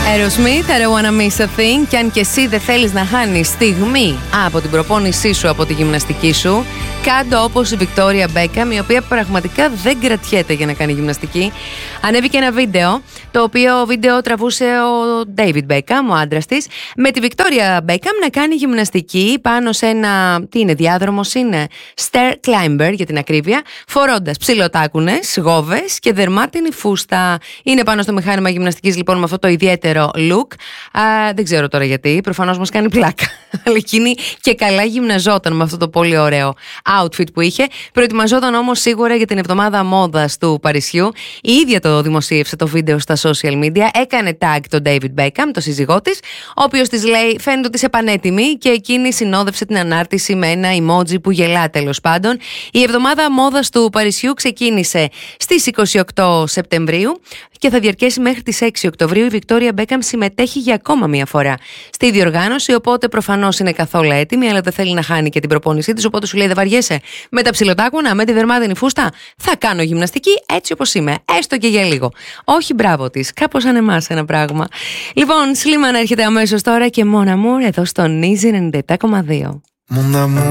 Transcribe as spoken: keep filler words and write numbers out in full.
Aerosmith, I don't wanna miss a thing. Και αν και εσύ δεν θέλεις να χάνεις στιγμή από την προπόνησή σου, από τη γυμναστική σου, κάντο όπως η Βικτόρια Μπέκαμ, η οποία πραγματικά δεν κρατιέται για να κάνει γυμναστική. Ανέβηκε ένα βίντεο, το οποίο βίντεο τραβούσε ο Ντέιβιντ Μπέκαμ, ο άντρας της, με τη Βικτόρια Μπέκαμ να κάνει γυμναστική πάνω σε ένα, τι είναι, διάδρομος είναι, stair climber για την ακρίβεια, φορώντας ψιλοτάκουνες, γόβες και δερμάτινη φούστα. Είναι πάνω στο μηχάνημα γυμναστικής λοιπόν με αυτό το ιδιαίτερο look. Α, δεν ξέρω τώρα γιατί, προφανώς μας κάνει πλάκα. Αλλά εκείνη και καλά γυμναζόταν με αυτό το πολύ ωραίο outfit που είχε. Προετοιμαζόταν όμως σίγουρα για την εβδομάδα μόδας του Παρισιού. Η ίδια το δημοσίευσε το βίντεο στα social media. Έκανε tag τον David Beckham, το σύζυγό της, ο οποίος της λέει φαίνεται ότι είσαι πανέτοιμη, και εκείνη συνόδευσε την ανάρτηση με ένα emoji που γελά τέλος πάντων. Η εβδομάδα μόδας του Παρισιού ξεκίνησε στις είκοσι οκτώ Σεπτεμβρίου και θα διαρκέσει μέχρι τις έξι Οκτωβρίου. Η Βικτόρια Μπέκαμ συμμετέχει για ακόμα μία φορά στη διοργάνωση, οπότε προφανώς είναι καθόλου έτοιμη, αλλά δεν θέλει να χάνει και την προπόνησή της. Οπότε σου λέει: δεν βαριέσαι με τα ψιλοτάκουνα, με τη δερμάτινη φούστα. Θα κάνω γυμναστική έτσι όπως είμαι, έστω και για λίγο. Όχι, μπράβο της, κάπως σαν εμάς ένα πράγμα. Λοιπόν, Σλίμαν έρχεται αμέσως τώρα και Mon Amour εδώ στο Νίζι ενενήντα επτά κόμμα δύο.